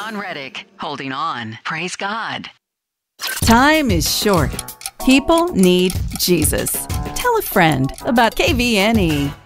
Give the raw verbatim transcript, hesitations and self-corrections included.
John Reddick, holding on. Praise God. Time is short. People need Jesus. Tell a friend about K V N E.